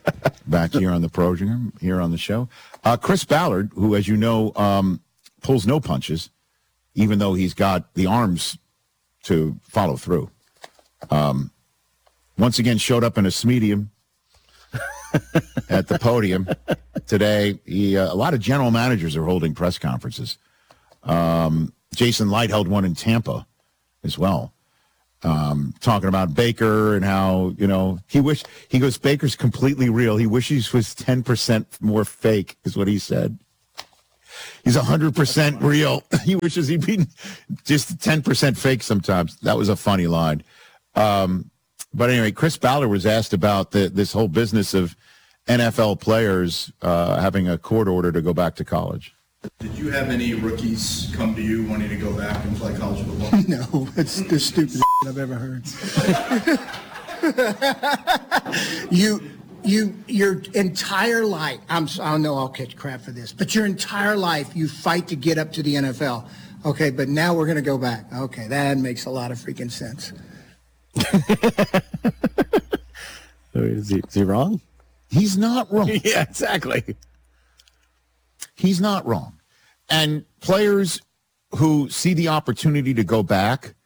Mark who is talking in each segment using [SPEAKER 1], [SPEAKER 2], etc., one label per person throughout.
[SPEAKER 1] Back here on the program, here on the show. Chris Ballard, who, as you know, pulls no punches, even though he's got the arms to follow through. Once again, showed up in a medium at the podium today. A lot of general managers are holding press conferences. Jason Light held one in Tampa as well, talking about Baker and how, he goes, Baker's completely real. He wishes he was 10% more fake, is what he said. He's 100% real. He wishes he'd been just 10% fake sometimes. That was a funny line. But anyway, Chris Ballard was asked about this whole business of NFL players having a court order to go back to college.
[SPEAKER 2] Did you have any rookies come to you wanting to go back and play college football?
[SPEAKER 3] No, it's the stupidest I've ever heard. Your entire life, I know I'll catch crap for this, but your entire life you fight to get up to the NFL. Okay, but now we're going to go back. Okay, that makes a lot of freaking sense.
[SPEAKER 4] Is he wrong?
[SPEAKER 1] He's not wrong.
[SPEAKER 4] Yeah, exactly.
[SPEAKER 1] He's not wrong. And players who see the opportunity to go back,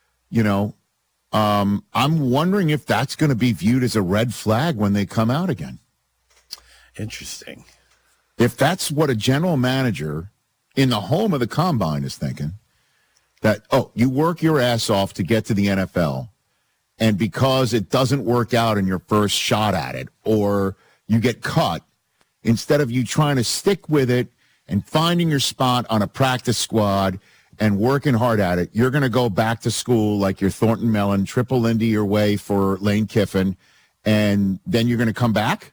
[SPEAKER 1] I'm wondering if that's going to be viewed as a red flag when they come out again.
[SPEAKER 4] Interesting.
[SPEAKER 1] If that's what a general manager in the home of the combine is thinking, that, you work your ass off to get to the NFL, and because it doesn't work out in your first shot at it, or you get cut, instead of you trying to stick with it and finding your spot on a practice squad and working hard at it, you're going to go back to school like you're Thornton Mellon, triple into your way for Lane Kiffin, and then you're going to come back?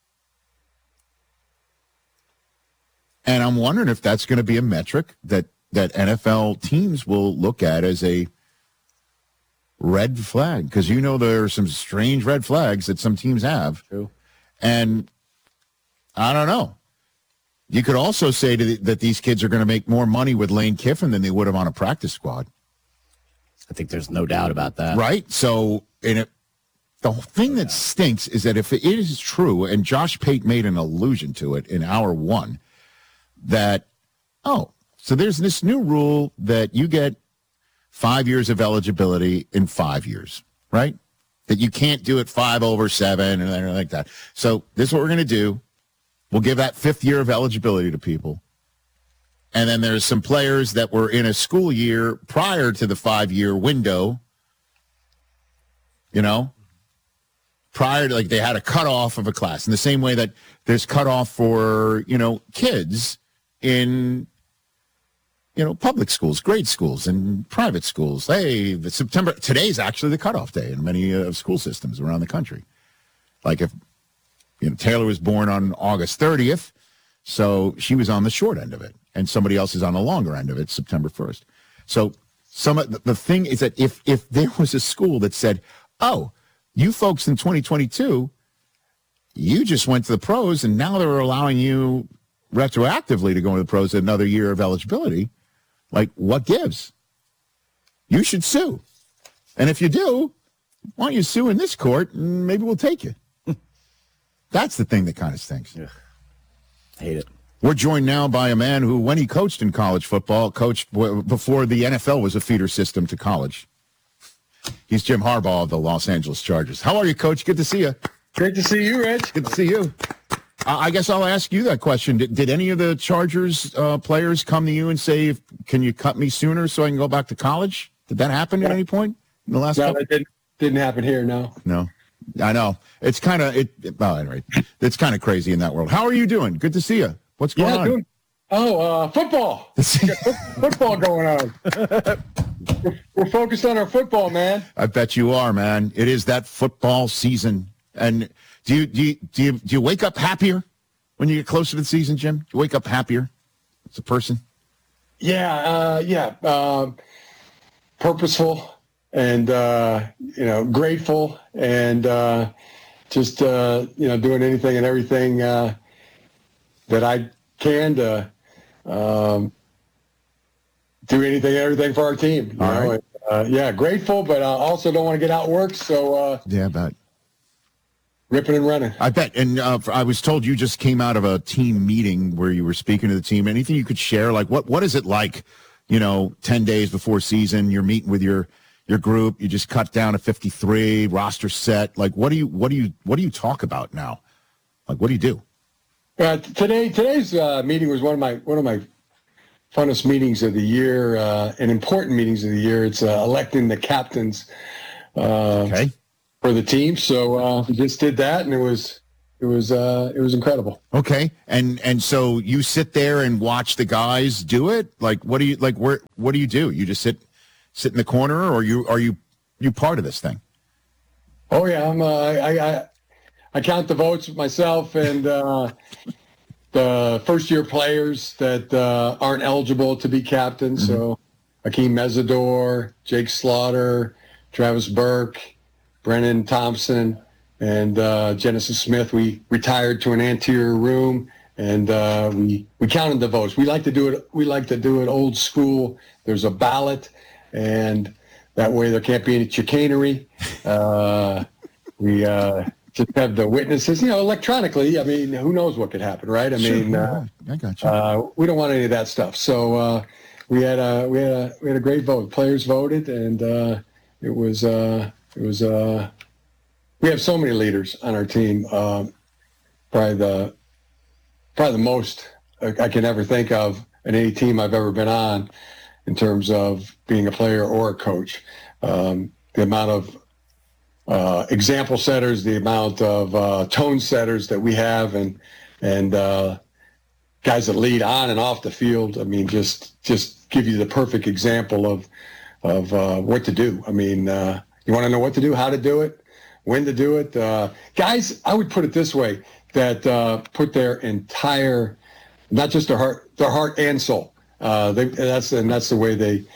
[SPEAKER 1] And I'm wondering if that's going to be a metric that NFL teams will look at as a red flag, because there are some strange red flags that some teams have.
[SPEAKER 4] True.
[SPEAKER 1] And I don't know. You could also say that these kids are going to make more money with Lane Kiffin than they would have on a practice squad.
[SPEAKER 4] I think there's no doubt about that.
[SPEAKER 1] Right? So the thing that stinks is that if it is true, and Josh Pate made an allusion to it in hour one, that, so there's this new rule that you get 5 years of eligibility in 5 years, right? That you can't do it 5 over 7 and anything like that. So this is what we're going to do. We'll give that 5th year of eligibility to people. And then there's some players that were in a school year prior to the 5-year window, prior to, they had a cutoff of a class. In the same way that there's cutoff for, kids in, public schools, grade schools, and private schools. Hey, today's actually the cutoff day in many school systems around the country. Like if, Taylor was born on August 30th, so she was on the short end of it, and somebody else is on the longer end of it, September 1st. So the thing is that if there was a school that said, you folks in 2022, you just went to the pros, and now they're allowing you retroactively to go into the pros another year of eligibility, what gives? You should sue. And if you do, why don't you sue in this court, and maybe we'll take you. That's the thing that kind of stinks.
[SPEAKER 4] Ugh. Hate it.
[SPEAKER 1] We're joined now by a man who, when he coached in college football, coached before the NFL was a feeder system to college. He's Jim Harbaugh of the Los Angeles Chargers. How are you, Coach? Good to see you.
[SPEAKER 5] Great to see you, Rich.
[SPEAKER 1] Good to see you. I guess I'll ask you that question. Did any of the Chargers players come to you and say, can you cut me sooner so I can go back to college? Did that happen at any point in the last couple?
[SPEAKER 5] No, that didn't happen here, no.
[SPEAKER 1] No. I know. It's kind of anyway, it's kind of crazy in that world. How are you doing? Good to see you. What's going on?
[SPEAKER 5] Football. Football going on. We're focused on our football, man.
[SPEAKER 1] I bet you are, man. It is that football season. And do you wake up happier when you get closer to the season, Jim? Do you wake up happier as a person?
[SPEAKER 5] Yeah. Purposeful and grateful, and just doing anything and everything that I can to do anything and everything for our team.
[SPEAKER 1] All right.
[SPEAKER 5] Grateful, but also don't want to get outworked. So
[SPEAKER 1] yeah, but
[SPEAKER 5] ripping and running.
[SPEAKER 1] I bet. And I was told you just came out of a team meeting where you were speaking to the team. Anything you could share? Like, what is it like, 10 days before season, you're meeting with your group, you just cut down to 53, roster set. Like, what do you talk about now? Like, what do you do?
[SPEAKER 5] Today's meeting was one of my funnest meetings of the year, and important meetings of the year. It's electing the captains
[SPEAKER 1] Okay.
[SPEAKER 5] for the team. So we just did that, and it was incredible.
[SPEAKER 1] Okay. And so you sit there and watch the guys do it? Like, what do you do? You just sit in the corner, or are you part of this thing?
[SPEAKER 5] Oh yeah, I count the votes myself, and the first-year players that aren't eligible to be captains. Mm-hmm. So Akeem Mesidor, Jake Slaughter, Travis Burke, Brennan Thompson, and Genesis Smith. We retired to an anterior room, and we counted the votes. We like to do it old school. There's a ballot, and that way there can't be any chicanery. We just have the witnesses, electronically. I mean, who knows what could happen, right? I mean,
[SPEAKER 1] I got you.
[SPEAKER 5] we don't want any of that stuff. So we had a great vote. Players voted, and it was. We have so many leaders on our team. Probably the most I can ever think of in any team I've ever been on, in terms of being a player or a coach. The amount of example setters, the amount of tone setters that we have, and guys that lead on and off the field. I mean, just give you the perfect example of what to do. I mean, you want to know what to do, how to do it, when to do it. Guys, I would put it this way, that put their entire, not just their heart and soul. That's the way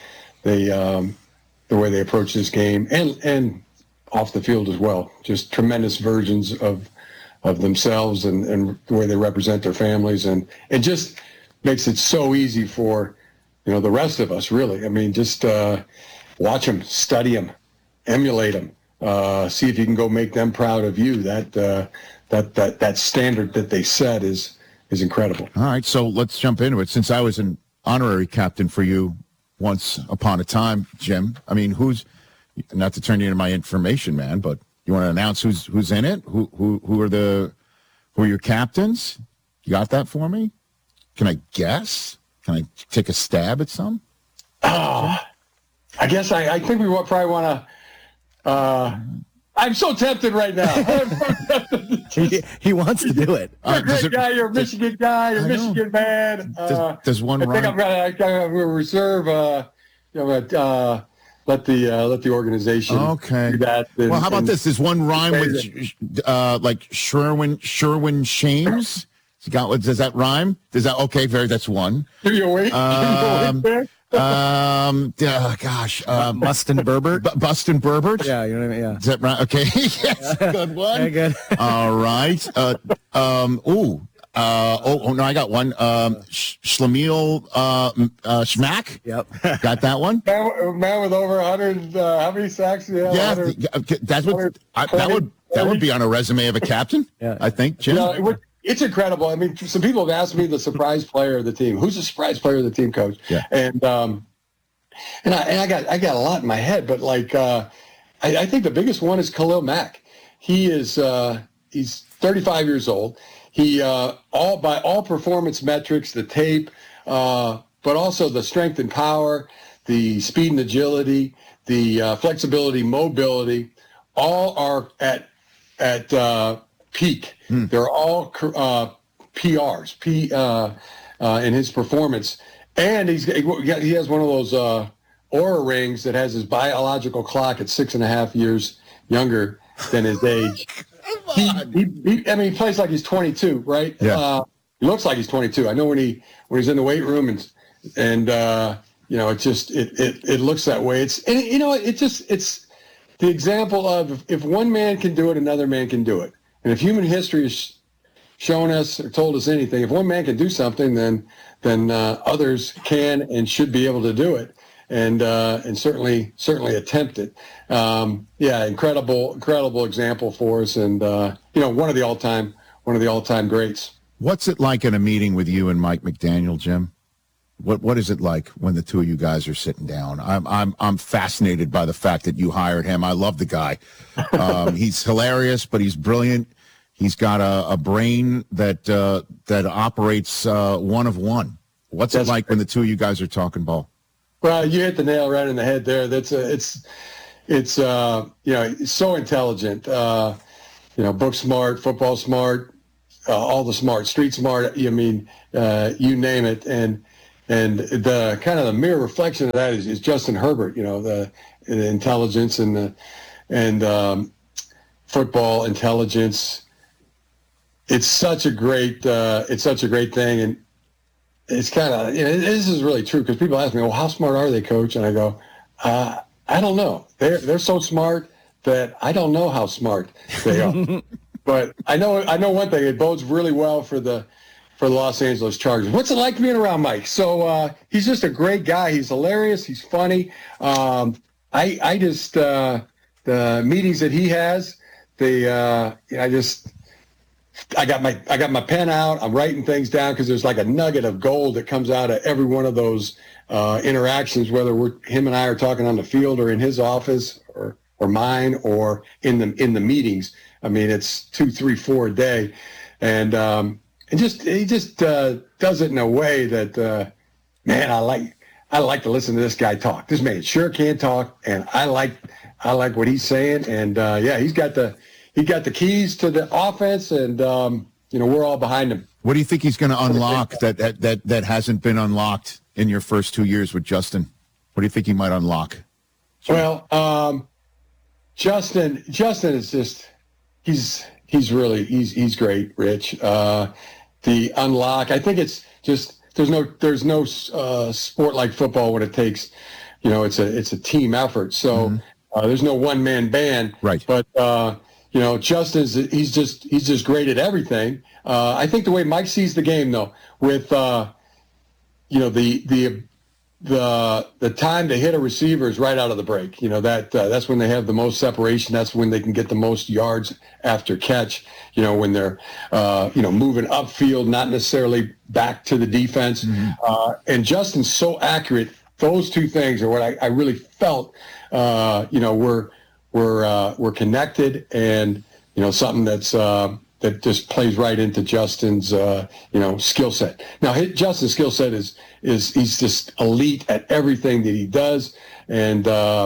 [SPEAKER 5] they approach this game, and off the field as well. Just tremendous versions of themselves, and the way they represent their families, and it just makes it so easy for the rest of us, really. I mean, just watch them, study them, emulate them, see if you can go make them proud of you. That standard that they set is incredible.
[SPEAKER 1] All right, so let's jump into it. Since I was an honorary captain for you once upon a time, Jim, I mean, who's, not to turn you into my information man, but you want to announce who's in it? Who are your captains? You got that for me? Can I guess? Can I take a stab at some?
[SPEAKER 5] I guess I think we probably want to. I'm so tempted right now.
[SPEAKER 4] He wants to do it.
[SPEAKER 5] You're a great guy. You're a Michigan guy. You're a Michigan man.
[SPEAKER 1] Does one
[SPEAKER 5] I think
[SPEAKER 1] rhyme?
[SPEAKER 5] I'm going to reserve. Let the organization do that.
[SPEAKER 1] Well, how about this? Does one rhyme with like Sherwin Shames? Does that rhyme? That's one.
[SPEAKER 5] Give you a wink.
[SPEAKER 4] Bustin' Berbert.
[SPEAKER 1] Bustin' Berbert.
[SPEAKER 4] Yeah, you know what I mean. Yeah.
[SPEAKER 1] Is that right? Okay. Yes, good one.
[SPEAKER 4] Very good.
[SPEAKER 1] All right. No, I got one. Schlemiel Schmack.
[SPEAKER 4] Yep.
[SPEAKER 1] Got that one.
[SPEAKER 5] Man with over 100. How many sacks?
[SPEAKER 1] Yeah, that's what that would be on a resume of a captain.
[SPEAKER 4] Yeah.
[SPEAKER 1] I think, Jim.
[SPEAKER 5] It's incredible. I mean, some people have asked me the surprise player of the team. Who's the surprise player of the team, Coach?
[SPEAKER 1] Yeah.
[SPEAKER 5] And I got a lot in my head, but I think the biggest one is Khalil Mack. He is he's 35 years old. He by all performance metrics, the tape, but also the strength and power, the speed and agility, the flexibility, mobility, all are at peak. They're all PRs in his performance, and he has one of those Oura rings that has his biological clock at 6.5 years younger than his age. He plays like he's 22, right?
[SPEAKER 1] Yeah.
[SPEAKER 5] He looks like he's 22. I know when he's in the weight room and it looks that way. It's the example of, if one man can do it, another man can do it. And if human history has shown us or told us anything, if one man can do something, then others can and should be able to do it. and certainly attempt it. Incredible example for us, and one of the all-time greats.
[SPEAKER 1] What's it like in a meeting with you and Mike McDaniel, Jim? What is it like when the two of you guys are sitting down? I'm fascinated by the fact that you hired him. I love the guy. He's hilarious, but he's brilliant. He's got a brain that operates one of one. What's it like when the two of you guys are talking ball?
[SPEAKER 5] Well, you hit the nail right in the head there. It's so intelligent. Book smart, football smart, all the smart, street smart. You name it. And the kind of the mirror reflection of that is Justin Herbert. The intelligence and football intelligence. It's such a great thing, and it's kind of this is really true because people ask me, well, how smart are they, Coach? And I go, I don't know. They're so smart that I don't know how smart they are. But I know one thing. It bodes really well for the Los Angeles Chargers. What's it like being around Mike? So he's just a great guy. He's hilarious. He's funny. I just the meetings that he has, I got my pen out. I'm writing things down because there's like a nugget of gold that comes out of every one of those interactions, whether him and I are talking on the field or in his office or mine or in the meetings. I mean, it's 2, 3, 4 a day, and he just does it in a way that man, I like to listen to this guy talk. This man sure can talk, and I like what he's saying. And he's got the keys to the offense, and we're all behind him.
[SPEAKER 1] What do you think he's going to unlock that hasn't been unlocked in your first 2 years with Justin? What do you think he might unlock?
[SPEAKER 5] Well, Justin is just he's great, Rich. The unlock, I think it's just there's no sport like football when it takes, it's a team effort. So there's no one man band.
[SPEAKER 1] Right.
[SPEAKER 5] But Justin he's just great at everything. I think the way Mike sees the game though, with the time to hit a receiver is right out of the break. That's when they have the most separation. That's when they can get the most yards after catch. When they're moving upfield, not necessarily back to the defense. And Justin's so accurate. Those two things are what I really felt. We're connected, and something that just plays right into Justin's skill set. Now, Justin's skill set is he's just elite at everything that he does, and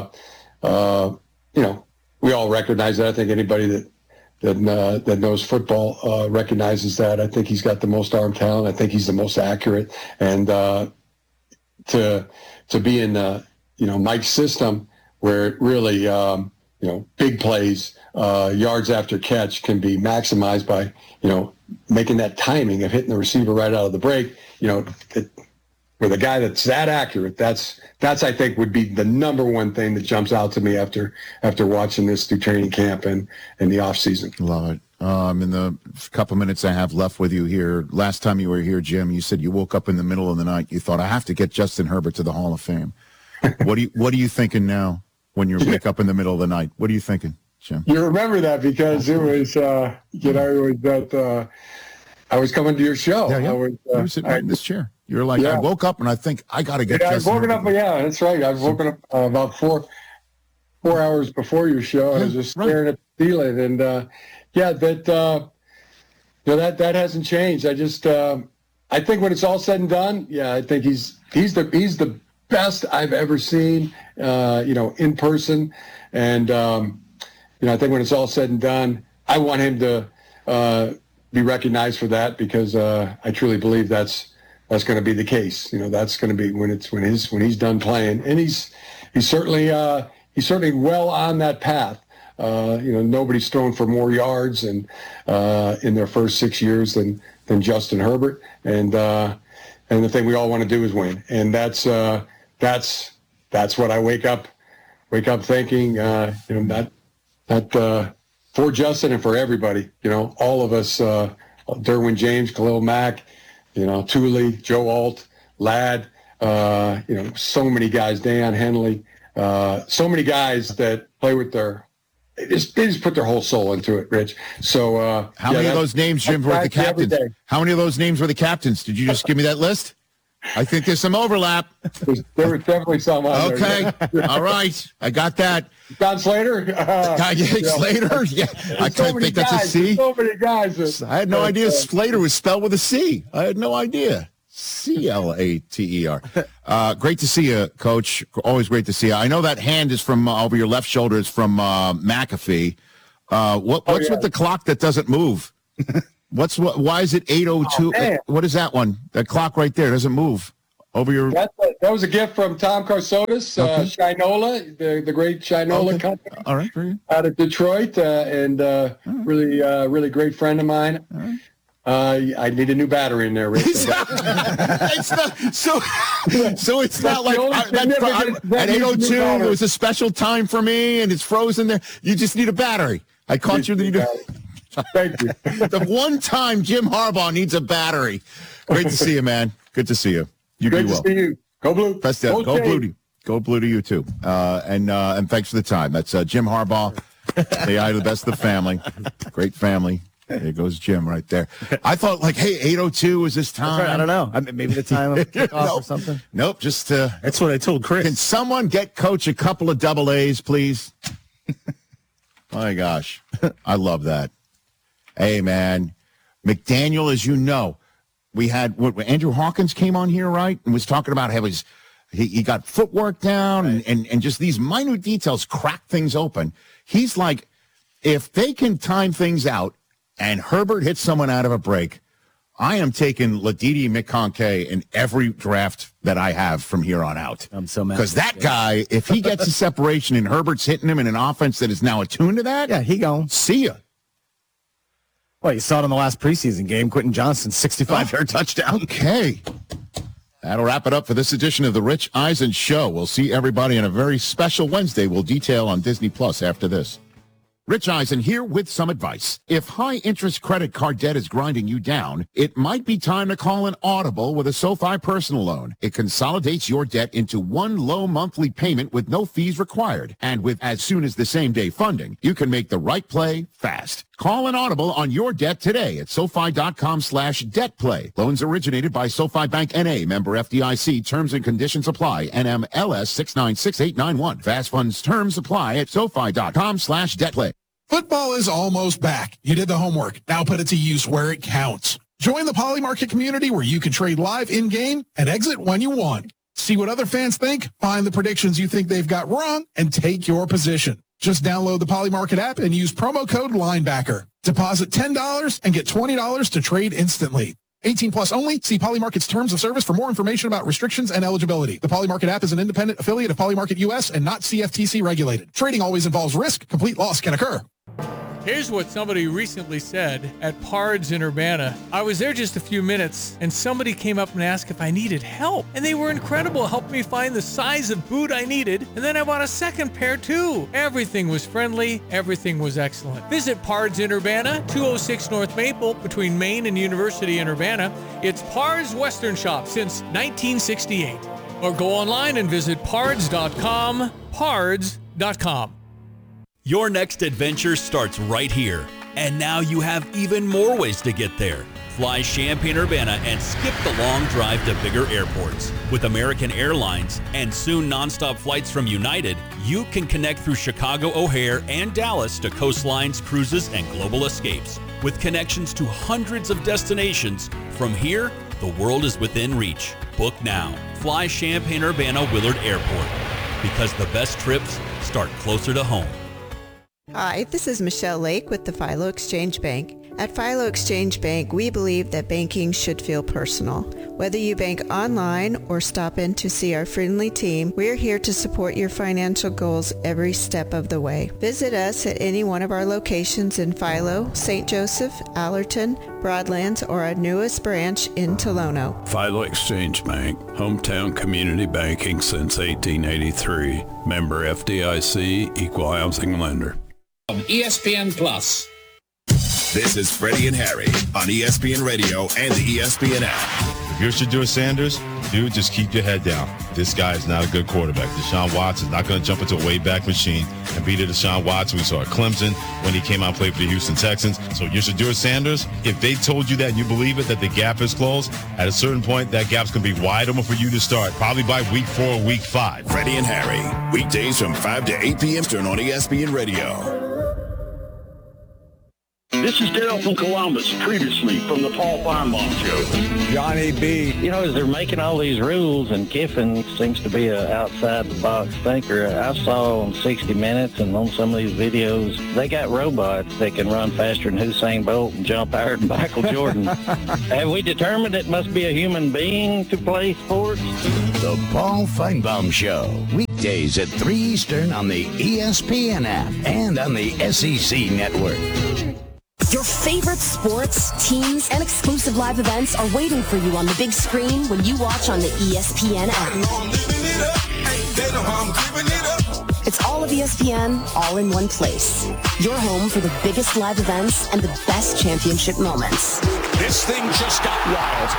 [SPEAKER 5] we all recognize that. I think anybody that knows football recognizes that. I think he's got the most arm talent. I think he's the most accurate, and to be in Mike's system where it really big plays, yards after catch can be maximized by, making that timing of hitting the receiver right out of the break, with a guy that's that accurate, that's I think would be the number one thing that jumps out to me after watching this through training camp and the off season.
[SPEAKER 1] Love it. In the couple minutes I have left with you here, last time you were here, Jim, you said you woke up in the middle of the night. You thought, I have to get Justin Herbert to the Hall of Fame. What are you thinking now? When you wake up in the middle of the night, what are you thinking, Jim?
[SPEAKER 5] You remember that because it was, I was coming to your show.
[SPEAKER 1] Yeah. You were sitting right in this chair. You were like, I woke up and I think I got to get.
[SPEAKER 5] Yeah, I've woken up. Yeah, that's right. I've woken up about 4 hours before your show. I was just staring at the ceiling, and that hasn't changed. I think when it's all said and done, I think he's the best I've ever seen, in person. And, I think when it's all said and done, I want him to be recognized for that because I truly believe that's going to be the case. That's going to be when he's done playing. And he's certainly well on that path. Nobody's thrown for more yards and in their first 6 years than Justin Herbert. And the thing we all want to do is win. And that's what I wake up thinking, not for Justin and for everybody, all of us, Derwin James, Khalil Mack, Thule, Joe Alt, Ladd, So many guys, Dan Henley, so many guys that play with they just put their whole soul into it, Rich. So
[SPEAKER 1] how many of those names, Jim, were the captains? How many of those names were the captains? Did you just give me that list? I think there's some overlap.
[SPEAKER 5] There were definitely some on
[SPEAKER 1] there. Okay. All right. I got that.
[SPEAKER 5] Don Slater?
[SPEAKER 1] Slater? Yeah. I think that's a C.
[SPEAKER 5] So many guys.
[SPEAKER 1] I had no idea Slater was spelled with a C. I had no idea. Clater. Great to see you, Coach. Always great to see you. I know that hand is from over your left shoulder is from McAfee. What's with the clock that doesn't move? Why is it 8:02? What is that one? That clock right there doesn't move over your.
[SPEAKER 5] That was a gift from Tom Karsotis, Shinola, the great Shinola company.
[SPEAKER 1] All right,
[SPEAKER 5] out of Detroit, and really great friend of mine. I need a new battery in there, Rich.
[SPEAKER 1] It's not, so it's not like at 8:02 it was a special time for me and it's frozen there. You just need a battery. I caught you.
[SPEAKER 5] Thank you.
[SPEAKER 1] The one time Jim Harbaugh needs a battery. Great to see you, man. Good to see you. You
[SPEAKER 5] Great
[SPEAKER 1] do well.
[SPEAKER 5] To see you. Go Blue.
[SPEAKER 1] Best go Blue. Go Blue to you too. And thanks for the time. That's Jim Harbaugh. The eye of the best of the family. Great family. There goes Jim right there. I thought hey, 8:02 is this time.
[SPEAKER 4] I don't know. Maybe the time of kickoff or something.
[SPEAKER 1] Nope. Just
[SPEAKER 4] that's what I told Chris.
[SPEAKER 1] Can someone get Coach a couple of double A's, please? My gosh, I love that. Hey, man, McDaniel, as you know, we had Andrew Hawkins came on here, right, and was talking about how he got footwork down and just these minute details crack things open. He's like, if they can time things out and Herbert hits someone out of a break, I am taking Ladidi McConkey in every draft that I have from here on out.
[SPEAKER 4] I'm so mad.
[SPEAKER 1] Because that guy, if he gets a separation and Herbert's hitting him in an offense that is now attuned to that,
[SPEAKER 4] he gone.
[SPEAKER 1] See ya.
[SPEAKER 4] Well, you saw it in the last preseason game. Quentin Johnston's 65-yard touchdown.
[SPEAKER 1] Okay. That'll wrap it up for this edition of the Rich Eisen Show. We'll see everybody on a very special Wednesday. We'll detail on Disney Plus after this. Rich Eisen here with some advice. If high-interest credit card debt is grinding you down, it might be time to call an audible with a SoFi personal loan. It consolidates your debt into one low monthly payment with no fees required. And with as soon as the same-day funding, you can make the right play fast. Call an audible on your debt today at SoFi.com/debtplay. Loans originated by SoFi Bank N.A., member FDIC. Terms and conditions apply. NMLS 696891. Fast funds terms apply at SoFi.com/debtplay.
[SPEAKER 6] Football is almost back. You did the homework. Now put it to use where it counts. Join the Poly Market community where you can trade live in-game and exit when you want. See what other fans think, find the predictions you think they've got wrong, and take your position. Just download the Poly Market app and use promo code LINEBACKER. Deposit $10 and get $20 to trade instantly. 18 plus only. See Poly Market's terms of service for more information about restrictions and eligibility. The Poly Market app is an independent affiliate of Poly Market US and not CFTC regulated. Trading always involves risk. Complete loss can occur.
[SPEAKER 7] Here's what somebody recently said at Pards in Urbana. I was there just a few minutes, and somebody came up and asked if I needed help. And they were incredible, helped me find the size of boot I needed, and then I bought a second pair too. Everything was friendly, everything was excellent. Visit Pards in Urbana, 206 North Maple, between Main and University in Urbana. It's Pards Western Shop since 1968. Or go online and visit pards.com, pards.com.
[SPEAKER 8] Your next adventure starts right here. And now you have even more ways to get there. Fly Champaign-Urbana and skip the long drive to bigger airports. With American Airlines and soon nonstop flights from United, you can connect through Chicago O'Hare and Dallas to coastlines, cruises, and global escapes. With connections to hundreds of destinations, from here, the world is within reach. Book now. Fly Champaign-Urbana Willard Airport. Because the best trips start closer to home.
[SPEAKER 9] Hi, this is Michelle Lake with the Philo Exchange Bank. At Philo Exchange Bank, we believe that banking should feel personal. Whether you bank online or stop in to see our friendly team, we're here to support your financial goals every step of the way. Visit us at any one of our locations in Philo, St. Joseph, Allerton, Broadlands, or our newest branch in Tolono.
[SPEAKER 10] Philo Exchange Bank, hometown community banking since 1883. Member FDIC, equal housing lender.
[SPEAKER 11] ESPN Plus. This is Freddie and Harry on ESPN Radio and the ESPN app.
[SPEAKER 12] If you're Shedeur Sanders, dude, just keep your head down. This guy is not a good quarterback. Deshaun Watson is not going to jump into a way-back machine and beat a Deshaun Watson we saw at Clemson when he came out and played for the Houston Texans. So you're Shedeur Sanders. If they told you that and you believe it, that the gap is closed, at a certain point, that gap's going to be wide open for you to start, probably by week 4 or week 5.
[SPEAKER 11] Freddie and Harry, weekdays from 5 to 8 p.m. Eastern on ESPN Radio.
[SPEAKER 13] This is Dale from Columbus, previously from the Paul Feinbaum Show.
[SPEAKER 14] Johnny B.
[SPEAKER 15] You know, as they're making all these rules, and Kiffin seems to be an outside-the-box thinker, I saw on 60 Minutes and on some of these videos, they got robots that can run faster than Usain Bolt and jump higher than Michael Jordan. Have we determined it must be a human being to play sports?
[SPEAKER 14] The Paul Feinbaum Show, weekdays at 3 Eastern on the ESPN app and on the SEC Network.
[SPEAKER 16] Your favorite sports, teams, and exclusive live events are waiting for you on the big screen when you watch on the ESPN app. It's all of ESPN, all in one place. Your home for the biggest live events and the best championship moments.
[SPEAKER 17] This thing just got wild.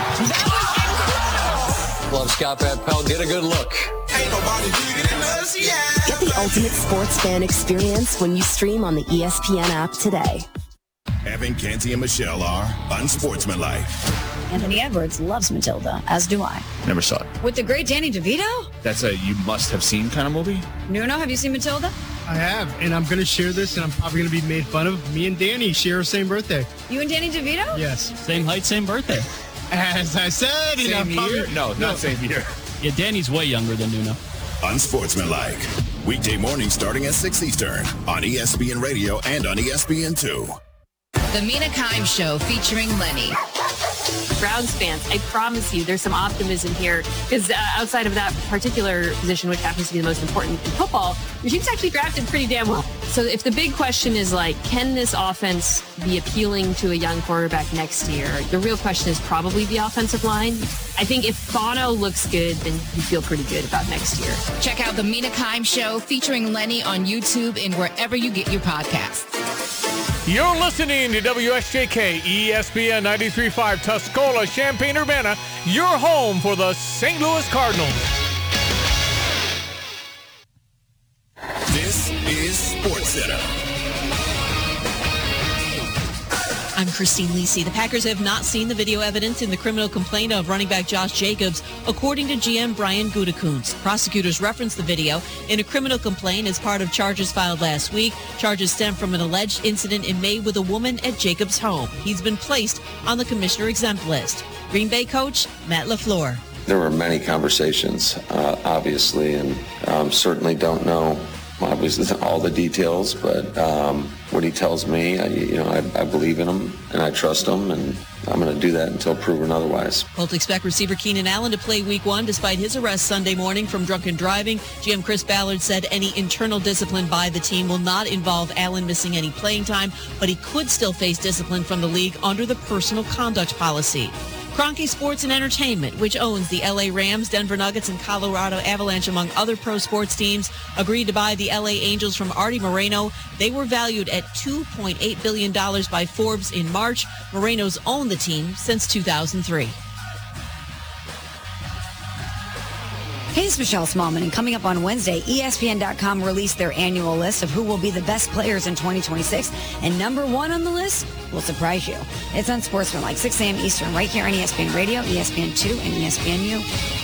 [SPEAKER 18] Love Scott Van Pelt. Get a good look.
[SPEAKER 16] Ain't nobody bigger than us, yeah. Get the ultimate sports fan experience when you stream on the ESPN app today.
[SPEAKER 11] Evan, Canty, and Michelle are unsportsmanlike.
[SPEAKER 19] Anthony Edwards loves Matilda, as do I.
[SPEAKER 20] Never saw it.
[SPEAKER 19] With the great Danny DeVito?
[SPEAKER 20] That's a you must have seen kind of movie.
[SPEAKER 19] Nuno, have you seen Matilda?
[SPEAKER 21] I have, and I'm going to share this, and I'm probably going to be made fun of. Me and Danny share the same birthday.
[SPEAKER 19] You and Danny DeVito?
[SPEAKER 21] Yes.
[SPEAKER 22] Same height, same birthday.
[SPEAKER 21] As I said,
[SPEAKER 20] same year? No, not same year.
[SPEAKER 22] Yeah, Danny's way younger than Nuno.
[SPEAKER 11] Unsportsmanlike. Weekday morning starting at 6 Eastern on ESPN Radio and on ESPN2.
[SPEAKER 23] The Mina Kimes Show featuring Lenny.
[SPEAKER 24] Browns fans, I promise you there's some optimism here because outside of that particular position, which happens to be the most important in football, your team's actually drafted pretty damn well. So if the big question is like, can this offense be appealing to a young quarterback next year? The real question is probably the offensive line. I think if Bono looks good, then you feel pretty good about next year.
[SPEAKER 23] Check out the Mina Kimes Show featuring Lenny on YouTube and wherever you get your podcasts.
[SPEAKER 7] You're listening to WSJK ESPN 93.5 Tuscola, Champaign-Urbana, your home for the St. Louis Cardinals.
[SPEAKER 11] This is SportsCenter.
[SPEAKER 25] I'm Christine Lisi. The Packers have not seen the video evidence in the criminal complaint of running back Josh Jacobs, according to GM Brian Gutekunst. Prosecutors referenced the video in a criminal complaint as part of charges filed last week. Charges stem from an alleged incident in May with a woman at Jacobs' home. He's been placed on the commissioner exempt list. Green Bay coach Matt LaFleur.
[SPEAKER 26] There were many conversations, obviously, and certainly don't know obviously all the details, but what he tells me, I believe in him and I trust him, and I'm going to do that until proven otherwise.
[SPEAKER 25] Colts expect receiver Keenan Allen to play Week 1 despite his arrest Sunday morning from drunken driving. GM Chris Ballard said any internal discipline by the team will not involve Allen missing any playing time, but he could still face discipline from the league under the personal conduct policy. Kroenke Sports and Entertainment, which owns the LA Rams, Denver Nuggets, and Colorado Avalanche, among other pro sports teams, agreed to buy the LA Angels from Artie Moreno. They were valued at $2.8 billion by Forbes in March. Moreno's owned the team since 2003.
[SPEAKER 19] Hey, it's Michelle Smallman, and coming up on Wednesday, ESPN.com released their annual list of who will be the best players in 2026, and number one on the list will surprise you. It's on Sportsmanlike, 6 a.m. Eastern, right here on ESPN Radio, ESPN2, and ESPNU.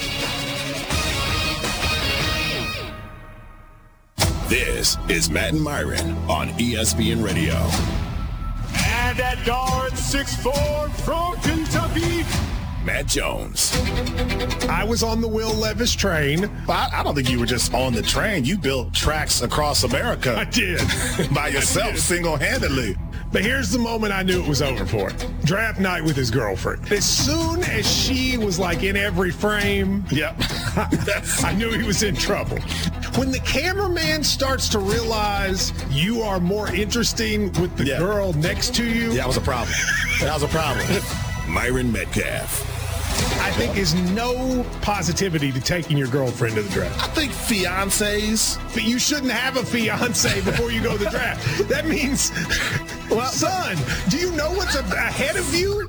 [SPEAKER 11] This is Matt and Myron on ESPN Radio.
[SPEAKER 27] And at guard 6'4" from Kentucky,
[SPEAKER 11] Matt Jones.
[SPEAKER 28] I was on the Will Levis train. I don't think you were just on the train. You built tracks across America. I did. By yourself, single-handedly. But here's the moment I knew it was over for. Draft night with his girlfriend. As soon as she was like in every frame, yep, I knew he was in trouble. When the cameraman starts to realize you are more interesting with the girl next to you. That was a problem. That was a problem.
[SPEAKER 11] Myron Metcalf.
[SPEAKER 28] I think, is no positivity to taking your girlfriend to the draft. I think fiancés. But you shouldn't have a fiance before you go to the draft. That means, well, son, do you know what's ahead of you?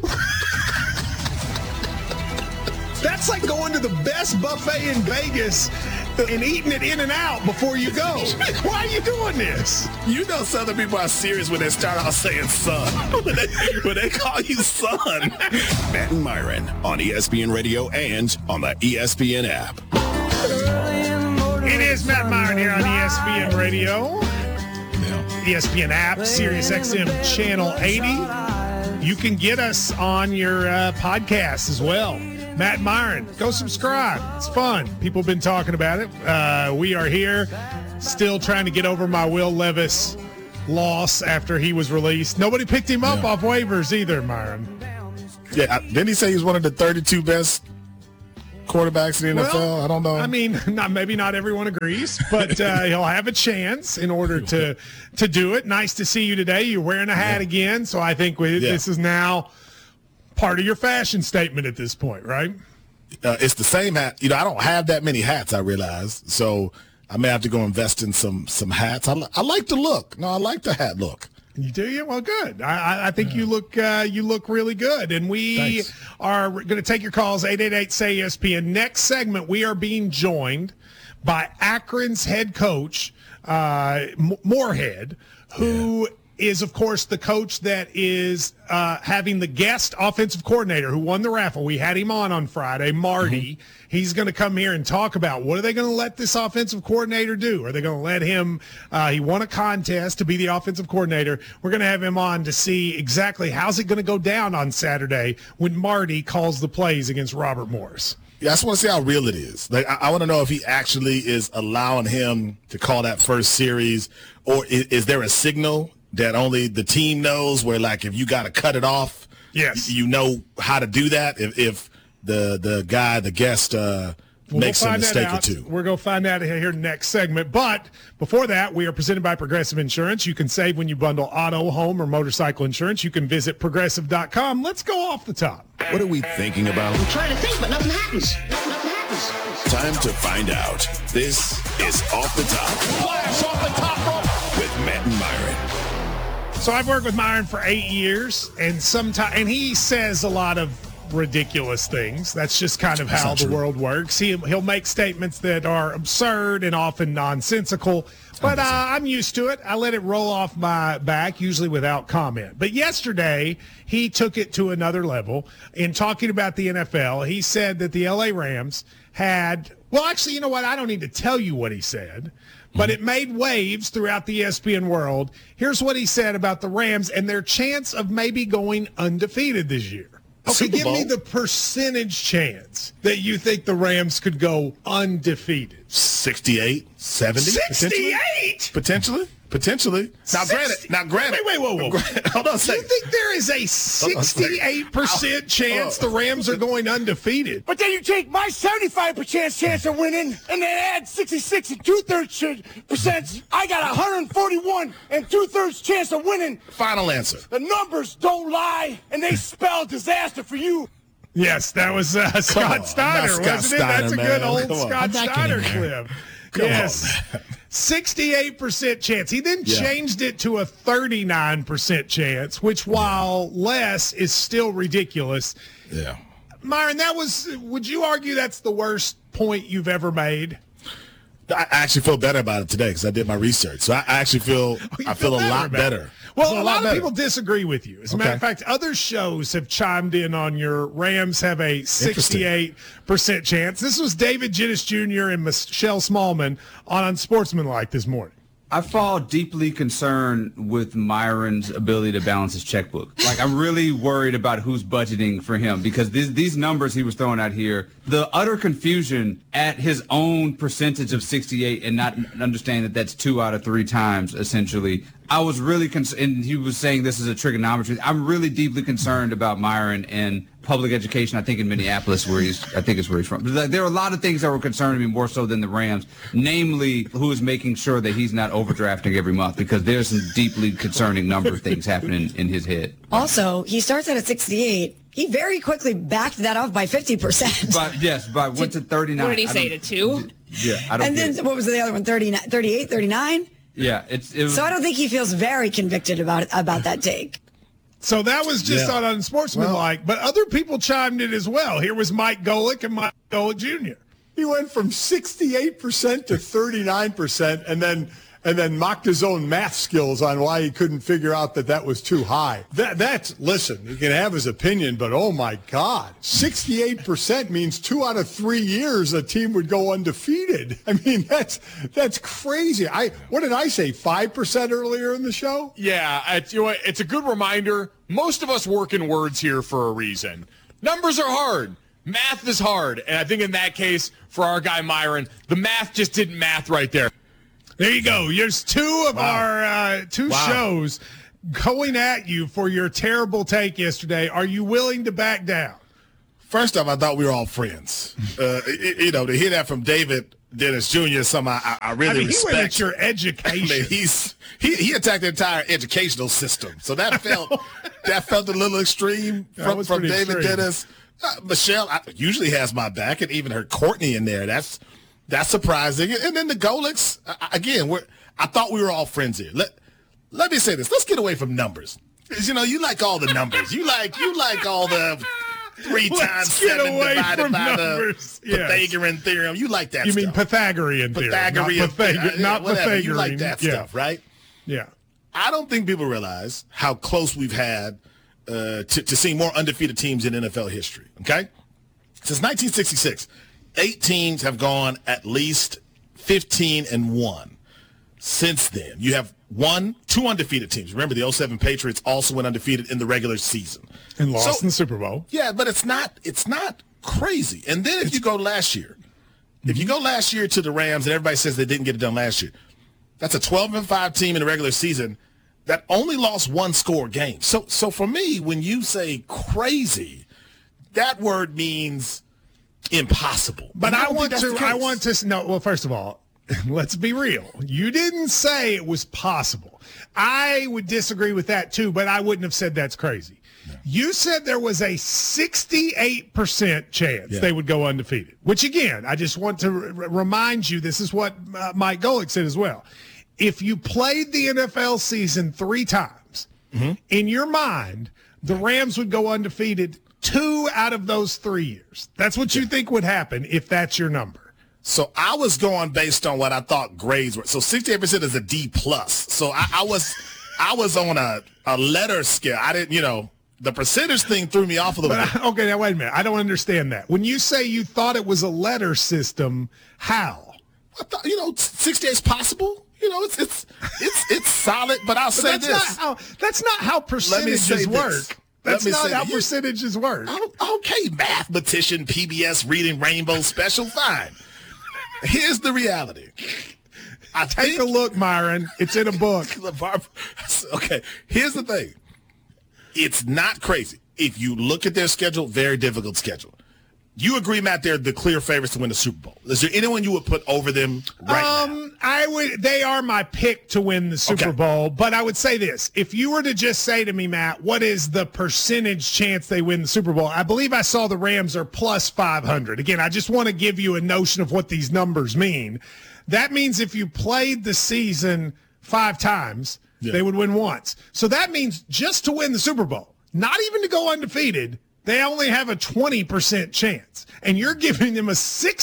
[SPEAKER 28] That's like going to the best buffet in Vegas and eating it in and out before you go. Why are you doing this? You know Southern people are serious when they start out saying son. when they call you son.
[SPEAKER 11] Matt and Myron on ESPN Radio and on the ESPN app.
[SPEAKER 28] It is Matt Myron here on ESPN Radio. ESPN app, Sirius XM Channel 80. You can get us on your podcast as well. Matt Myron, go subscribe. It's fun. People have been talking about it. We are here still trying to get over my Will Levis loss after he was released. Nobody picked him up off waivers either, Myron. Yeah, didn't he say he's one of the 32 best quarterbacks in the NFL? I don't know. I mean, maybe not everyone agrees, but he'll have a chance in order to do it. Nice to see you today. You're wearing a hat again, so I think this is now part of your fashion statement at this point, right? It's the same hat. I don't have that many hats, I realize, so I may have to go invest in some hats. I like the look. No, I like the hat look. You do? Yeah, well, good. I think you look really good. And we are going to take your calls, 888-SAY-ESPN. Next segment, we are being joined by Akron's head coach, Moorhead, who is, of course, the coach that is having the guest offensive coordinator who won the raffle. We had him on Friday, Marty. He's going to come here and talk about what are they going to let this offensive coordinator do? Are they going to let him he won a contest to be the offensive coordinator. We're going to have him on to see exactly how's it going to go down on Saturday when Marty calls the plays against Robert Morris. Yeah, I just want to see how real it is. Like, I want to know if he actually is allowing him to call that first series, or is there a signal that only the team knows where, like, if you got to cut it off, you know how to do that if the guest makes a mistake or two. We're going to find out here next segment. But before that, we are presented by Progressive Insurance. You can save when you bundle auto, home, or motorcycle insurance. You can visit Progressive.com. Let's go off the top.
[SPEAKER 11] What are we thinking about?
[SPEAKER 1] I'm trying to think, but nothing happens.
[SPEAKER 11] Time to find out. This is Off the Top.
[SPEAKER 1] Flash off the top rope
[SPEAKER 11] with Matt and Myron.
[SPEAKER 28] So I've worked with Myron for 8 years, and he says a lot of ridiculous things. That's just kind of how the world works. He'll make statements that are absurd and often nonsensical, but I'm used to it. I let it roll off my back, usually without comment. But yesterday, he took it to another level. In talking about the NFL, he said that the LA Rams had, well, actually, you know what? I don't need to tell you what he said, but it made waves throughout the ESPN world. Here's what he said about the Rams and their chance of maybe going undefeated this year. Okay, give me the percentage chance that you think the Rams could go undefeated. 68, 70? 68? Potentially. Now, granted. Wait, whoa. Hold on a second. You think there is a 68% chance the Rams are going undefeated?
[SPEAKER 2] But then you take my 75% chance of winning and then add 66 and 2/3%. I got 141 and 2/3 chance of winning.
[SPEAKER 28] Final answer.
[SPEAKER 2] The numbers don't lie, and they spell disaster for you.
[SPEAKER 28] Yes, that was Scott Steiner, wasn't it? That's a good old Scott Steiner clip. Yes. 68% chance. He then changed it to a 39% chance, which, while less, is still ridiculous. Yeah. Myron, would you argue that's the worst point you've ever made? I actually feel better about it today because I did my research. So I actually feel a lot better. Well, a lot of people disagree with you. As a matter of fact, other shows have chimed in on your Rams have a 68% chance. This was David Gittes Jr. and Michelle Smallman on Unsportsmanlike this morning.
[SPEAKER 3] I fall deeply concerned with Myron's ability to balance his checkbook. Like, I'm really worried about who's budgeting for him because these numbers he was throwing out here, the utter confusion at his own percentage of 68 and not understanding that that's 2 out of 3 times, essentially. I was really and he was saying this is a trigonometry. I'm really deeply concerned about Myron and public education, I think in Minneapolis, where he's from. There are a lot of things that were concerning me more so than the Rams, namely who is making sure that he's not overdrafting every month, because there's some deeply concerning number of things happening in his head.
[SPEAKER 19] Also, he starts out at 68, He very quickly backed that off by 50%.
[SPEAKER 3] But went to 39.
[SPEAKER 24] What did he say, to 2?
[SPEAKER 3] Yeah, I don't.
[SPEAKER 19] And then what was the other one? 39, 38, 39?
[SPEAKER 3] Yeah, it was,
[SPEAKER 19] so I don't think he feels very convicted about that take.
[SPEAKER 4] So that was just on unsportsmanlike, but other people chimed in as well. Here was Mike Golick and Mike Golick Jr.
[SPEAKER 5] He went from 68% to 39%, and then mocked his own math skills on why he couldn't figure out that was too high. Listen, he can have his opinion, but oh my God, 68% means 2 out of 3 years a team would go undefeated. I mean, that's crazy. What did I say, 5% earlier in the show?
[SPEAKER 20] Yeah, it's a good reminder. Most of us work in words here for a reason. Numbers are hard. Math is hard. And I think in that case, for our guy Myron, the math just didn't math right there.
[SPEAKER 4] There you go. There's 2 of our shows going at you for your terrible take yesterday. Are you willing to back down?
[SPEAKER 28] First off, I thought we were all friends. To hear that from David Dennis Jr. Somehow I really respect.
[SPEAKER 4] He went at your education.
[SPEAKER 28] I mean, he attacked the entire educational system. So that felt a little extreme from David Dennis. Michelle usually has my back, and even her Courtney in there. That's surprising. And then the Golicks, again, I thought we were all friends here. Let me say this. Let's get away from numbers. Because, you like all the numbers. You like all the 3 times 7 divided by the Pythagorean theorem. You like that stuff.
[SPEAKER 4] You mean Pythagorean theorem. Not Pythagorean.
[SPEAKER 28] You like that stuff, right?
[SPEAKER 4] Yeah.
[SPEAKER 28] I don't think people realize how close we've had to seeing more undefeated teams in NFL history, okay? Since 1966, 8 teams have gone at least 15-1. Since then, you have 2 undefeated teams. Remember, the 07 Patriots also went undefeated in the regular season.
[SPEAKER 4] And lost in the Super Bowl.
[SPEAKER 28] Yeah, but it's not crazy. And then if you go last year to the Rams, and everybody says they didn't get it done last year, that's a 12-5 team in the regular season that only lost 1 score game. So for me, when you say crazy, that word means impossible.
[SPEAKER 4] But I want to know, well, first of all, let's be real. You didn't say it was possible. I would disagree with that too, but I wouldn't have said that's crazy. No. You said there was a 68% chance they would go undefeated, which again, I just want to remind you, this is what Mike Golick said as well. If you played the NFL season 3 times, in your mind, the Rams would go undefeated 2 out of those 3 years. That's what you think would happen if that's your number.
[SPEAKER 28] So I was going based on what I thought grades were. So 68% is a D+. So I was on a letter scale. I didn't, the percentage thing threw me off a little bit.
[SPEAKER 4] Okay, now wait a minute. I don't understand that. When you say you thought it was a letter system, how?
[SPEAKER 28] I thought, 68 is possible. It's solid, but I'll say this.
[SPEAKER 4] That's not how percentages work. That's not how percentages work.
[SPEAKER 28] Okay, mathematician, PBS reading Rainbow special, fine. Here's the reality.
[SPEAKER 4] Take a look, Myron. It's in a book.
[SPEAKER 28] Okay, here's the thing. It's not crazy. If you look at their schedule, very difficult schedule. You agree, Matt, they're the clear favorites to win the Super Bowl. Is there anyone you would put over them right now?
[SPEAKER 4] They are my pick to win the Super Bowl, but I would say this. If you were to just say to me, Matt, what is the percentage chance they win the Super Bowl? I believe I saw the Rams are plus 500. Again, I just want to give you a notion of what these numbers mean. That means if you played the season 5 times, they would win once. So that means just to win the Super Bowl, not even to go undefeated, they only have a 20% chance, and you're giving them a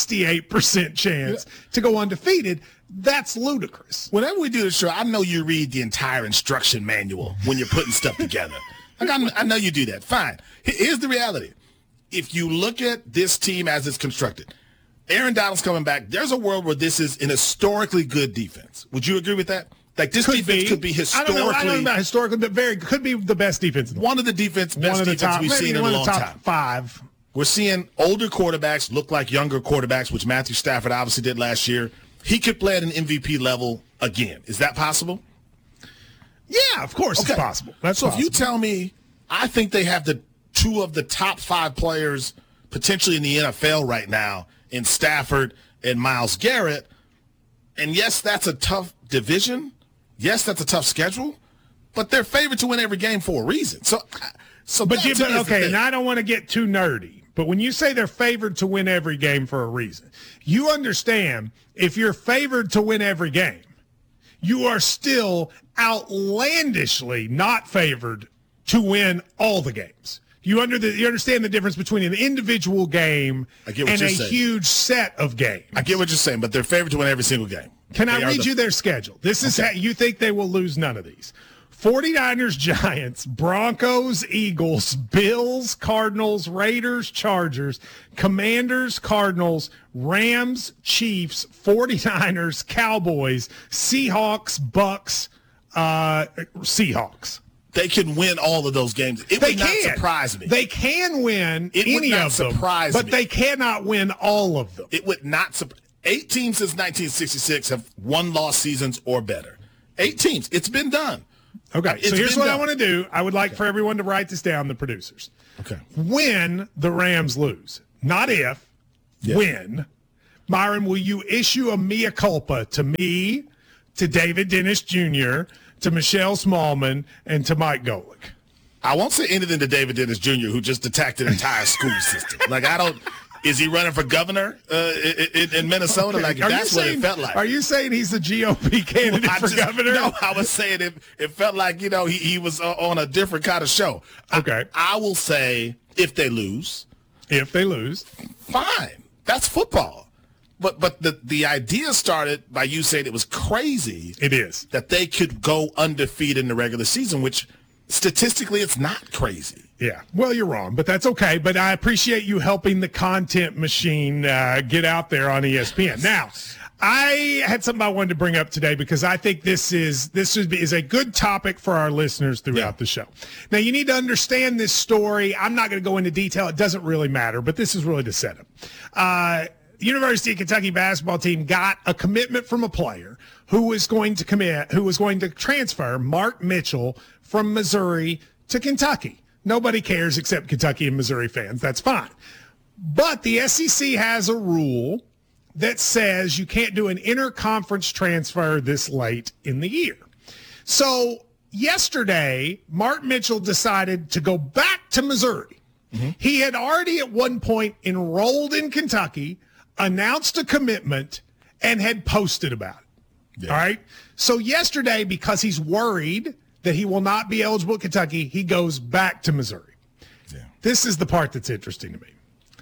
[SPEAKER 4] 68% chance to go undefeated. That's ludicrous.
[SPEAKER 28] Whenever we do the show, I know you read the entire instruction manual when you're putting stuff together. I know you do that. Fine. Here's the reality. If you look at this team as it's constructed, Aaron Donald's coming back. There's a world where this is an historically good defense. Would you agree with that? Like this defense could be historically.
[SPEAKER 4] I don't know about historically, but could be the best defense.
[SPEAKER 28] One of the best defenses we've seen in a long time.
[SPEAKER 4] 5.
[SPEAKER 28] We're seeing older quarterbacks look like younger quarterbacks, which Matthew Stafford obviously did last year. He could play at an MVP level again. Is that possible?
[SPEAKER 4] Yeah, of course it's possible.
[SPEAKER 28] So if you tell me, I think they have the 2 of the top 5 players potentially in the NFL right now in Stafford and Myles Garrett, and yes, that's a tough division. Yes, that's a tough schedule, but they're favored to win every game for a reason. So So,
[SPEAKER 4] but
[SPEAKER 28] that to me is the
[SPEAKER 4] okay,
[SPEAKER 28] thing.
[SPEAKER 4] and I don't want to get too nerdy, but when you say they're favored to win every game for a reason, you understand if you're favored to win every game, you are still outlandishly not favored to win all the games. You understand the difference between an individual game and a huge set of games.
[SPEAKER 28] I get what you're saying, but they're favored to win every single game.
[SPEAKER 4] Can I read you their schedule? This is how you think they will lose none of these. 49ers, Giants, Broncos, Eagles, Bills, Cardinals, Raiders, Chargers, Commanders, Cardinals, Rams, Chiefs, 49ers, Cowboys, Seahawks, Bucks, Seahawks.
[SPEAKER 28] They can win all of those games. It would not surprise me.
[SPEAKER 4] They can win any of them, but they cannot win all of them.
[SPEAKER 28] It would not surprise. 8 teams since 1966 have one-loss seasons or better. 8 teams. It's been done.
[SPEAKER 4] Okay, so here's what I want to do. I would like for everyone to write this down, the producers.
[SPEAKER 28] Okay.
[SPEAKER 4] When the Rams lose, not if, when. Myron, will you issue a mea culpa to me, to David Dennis Jr., to Michelle Smallman, and to Mike Golick?
[SPEAKER 28] I won't say anything to David Dennis Jr., who just attacked an entire school system. Like, I don't – is he running for governor in Minnesota? Okay. Like, that's what it felt like.
[SPEAKER 4] Are you saying he's a GOP candidate for governor?
[SPEAKER 28] No, I was saying it felt like, he was on a different kind of show.
[SPEAKER 4] Okay.
[SPEAKER 28] I will say if they lose.
[SPEAKER 4] If they lose.
[SPEAKER 28] Fine. That's football. But the idea started by you saying it was crazy.
[SPEAKER 4] It is.
[SPEAKER 28] That they could go undefeated in the regular season, which statistically it's not crazy.
[SPEAKER 4] Yeah, well, you're wrong, but that's okay. But I appreciate you helping the content machine get out there on ESPN. Now, I had something I wanted to bring up today because I think this is a good topic for our listeners throughout the show. Now, you need to understand this story. I'm not going to go into detail. It doesn't really matter, but this is really the setup. University of Kentucky basketball team got a commitment from a player who was going to transfer Mark Mitchell from Missouri to Kentucky. Nobody cares except Kentucky and Missouri fans. That's fine. But the SEC has a rule that says you can't do an interconference transfer this late in the year. So yesterday, Mark Mitchell decided to go back to Missouri. Mm-hmm. He had already at one point enrolled in Kentucky, announced a commitment, and had posted about it. Yeah. All right? So yesterday, because he's worried that he will not be eligible at Kentucky, he goes back to Missouri. Yeah. This is the part that's interesting to me.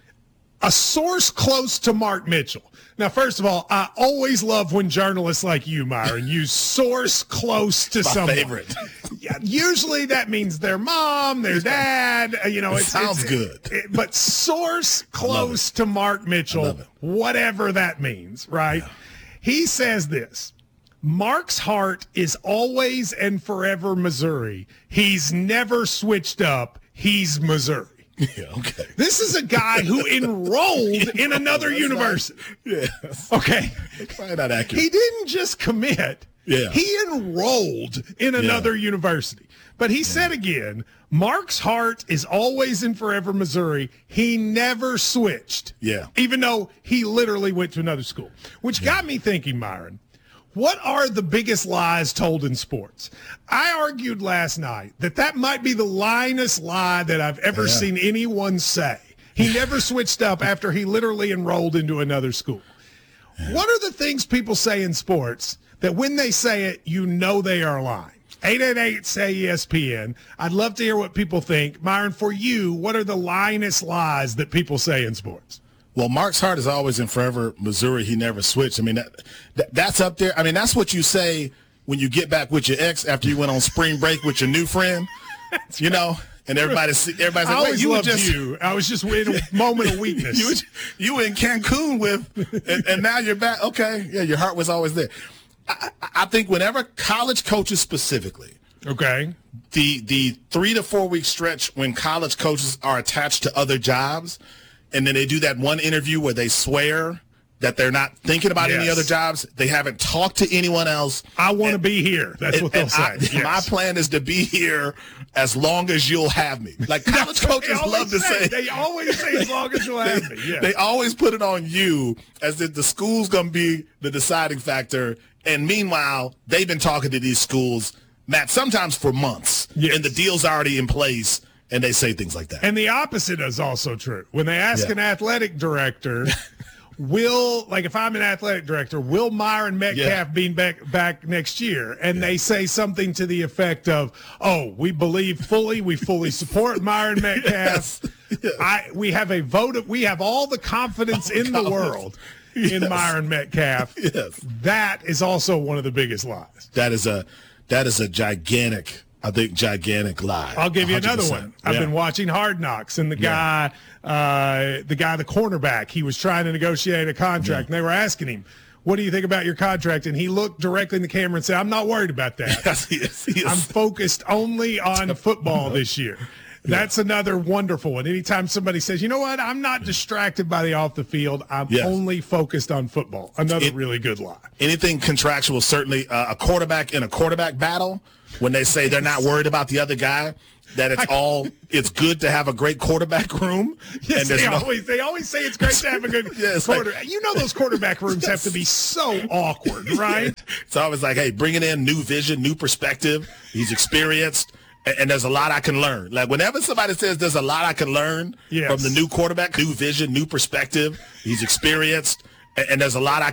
[SPEAKER 4] A source close to Mark Mitchell. Now, first of all, I always love when journalists like you, Myron, use source close to someone.
[SPEAKER 28] My favorite.
[SPEAKER 4] Yeah, usually that means their mom, their dad. It
[SPEAKER 28] sounds good.
[SPEAKER 4] But source close to Mark Mitchell, whatever that means, right? Yeah. He says this. Mark's heart is always and forever Missouri. He's never switched up. He's Missouri.
[SPEAKER 28] Yeah, okay.
[SPEAKER 4] This is a guy who enrolled in another university.
[SPEAKER 28] Yes.
[SPEAKER 4] Okay.
[SPEAKER 28] Probably not accurate.
[SPEAKER 4] He didn't just commit.
[SPEAKER 28] Yeah.
[SPEAKER 4] He enrolled in another university. But he said again, Mark's heart is always and forever Missouri. He never switched.
[SPEAKER 28] Yeah.
[SPEAKER 4] Even though he literally went to another school. Which got me thinking, Myron, what are the biggest lies told in sports? I argued last night that might be the lyingest lie that I've ever seen anyone say. He never switched up after he literally enrolled into another school. What are the things people say in sports that when they say it, you know they are lying? 888-SAY-ESPN. I'd love to hear what people think. Myron, for you, what are the lyingest lies that people say in sports?
[SPEAKER 28] Well, Mark's heart is always and forever Missouri. He never switched. I mean, that's up there. I mean, that's what you say when you get back with your ex after you went on spring break with your new friend, and everybody's like,
[SPEAKER 4] wait, you loved you. I was just in a moment of weakness.
[SPEAKER 28] you were in Cancun and now you're back. Okay. Yeah, your heart was always there. I think whenever college coaches specifically,
[SPEAKER 4] okay,
[SPEAKER 28] the 3 to 4 week stretch when college coaches are attached to other jobs, and then they do that one interview where they swear that they're not thinking about any other jobs. They haven't talked to anyone else.
[SPEAKER 4] I want to be here. That's what they'll say.
[SPEAKER 28] My plan is to be here as long as you'll have me. Like college coaches love to say.
[SPEAKER 4] They always say as long as you'll have me. Yeah.
[SPEAKER 28] They always put it on you as if the school's going to be the deciding factor. And meanwhile, they've been talking to these schools, Matt, sometimes for months. Yes. And the deal's already in place. and they say things like that.
[SPEAKER 4] And the opposite is also true. When they ask an athletic director, if I'm an athletic director, will Myron Metcalf be back next year? And they say something to the effect of, we fully support Myron Metcalf. We have a vote. We have all the confidence in the world in Myron Metcalf.
[SPEAKER 28] Yes.
[SPEAKER 4] That is also one of the biggest lies.
[SPEAKER 28] That is a gigantic lie.
[SPEAKER 4] I'll give you
[SPEAKER 28] 100%.
[SPEAKER 4] another one. I've been watching Hard Knocks, and the cornerback, he was trying to negotiate a contract, and they were asking him, what do you think about your contract? And he looked directly in the camera and said, I'm not worried about that.
[SPEAKER 28] Yes.
[SPEAKER 4] I'm focused only on football this year. That's another wonderful one. Anytime somebody says, you know what, I'm not distracted by the off the field, I'm only focused on football. Another really good lie.
[SPEAKER 28] Anything contractual, certainly a quarterback in a quarterback battle, when they say they're not worried about the other guy, that it's good to have a great quarterback room.
[SPEAKER 4] Yes, and they always say it's great to have a good quarterback. Those quarterback rooms have to be so awkward, right?
[SPEAKER 28] It's always like, hey, bringing in new vision, new perspective. He's experienced. And there's a lot I can learn. Like whenever somebody says there's a lot I can learn from the new quarterback, new vision, new perspective, he's experienced, and there's a lot